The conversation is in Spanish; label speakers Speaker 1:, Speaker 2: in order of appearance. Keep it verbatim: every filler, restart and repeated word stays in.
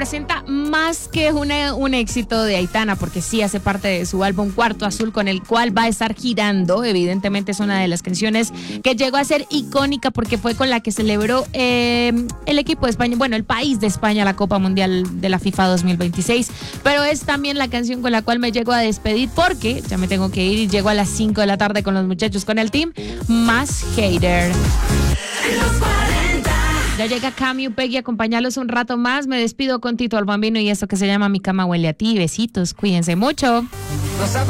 Speaker 1: representa más que una, un éxito de Aitana, porque sí hace parte de su álbum Cuarto Azul, con el cual va a estar girando. Evidentemente es una de las canciones que llegó a ser icónica porque fue con la que celebró eh, el equipo de España, bueno, el país de España, la Copa Mundial de la FIFA dos mil veintiséis, pero es también la canción con la cual me llego a despedir porque ya me tengo que ir y llego a las cinco de la tarde con los muchachos, con el team Más Hater. Ya llega Cami Upegui a acompañarlos un rato más. Me despido con Tito el Bambino y esto que se llama Mi Cama Huele a Ti. Besitos, cuídense mucho.